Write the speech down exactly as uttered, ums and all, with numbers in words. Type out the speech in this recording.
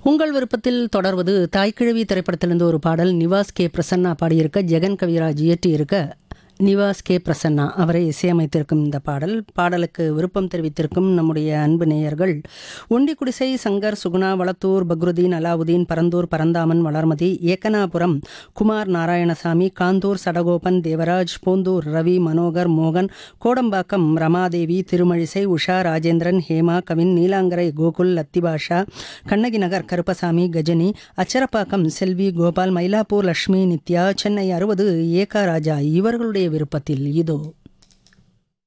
உங்கள் விருப்பத்தில் தொடர்வது தாய்க்கிழவி திரைப்படத்திலிருந்து ஒரு பாடல். நிவாஸ் கே பிரசன்னா பாடியிருக்க, ஜெகன் கவிராஜ் இயற்றியிருக்க, நிவாஸ் கே பிரசன்னா அவரை இசையமைத்திருக்கும் இந்த பாடல். பாடலுக்கு விருப்பம் தெரிவித்திருக்கும் நம்முடைய அன்பு நேயர்கள் ஒண்டிக்குடிசை, சங்கர், சுகுணா, வளத்தூர், பக்ருதீன், அலாவுதீன், பரந்தூர், பரந்தாமன், வளர்மதி, ஏக்கனாபுரம், குமார் நாராயணசாமி, காந்தூர், சடகோபன், தேவராஜ், போந்தூர், ரவி, மனோகர், மோகன், கோடம்பாக்கம், ரமாதேவி, திருமழிசை, உஷா, ராஜேந்திரன், ஹேமா, கவின், நீலாங்கரை, கோகுல், லத்திபாஷா, கண்ணகி நகர், கருப்பசாமி, கஜனி, அச்சரப்பாக்கம், செல்வி, கோபால், மயிலாப்பூர், லட்சுமி, நித்யா, சென்னை அறுபது, ஏகா ராஜா இவர்களுடைய விருப்பத்தில் இதோ.